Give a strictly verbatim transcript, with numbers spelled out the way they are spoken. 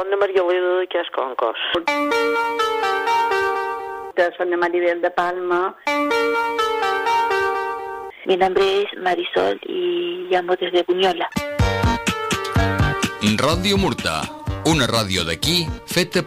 Sona Maria Leda de Casconcos. Sona Maribel de Palma. Mi nombre es Marisol y llamo desde Buñola. Radio Murta, una ràdio d'aquí feta